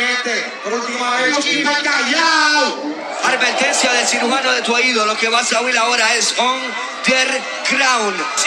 vete. Por última vez, Chucky, callao. Advertencia del cirujano de tu oído. Lo que vas a oír ahora es On The Ground.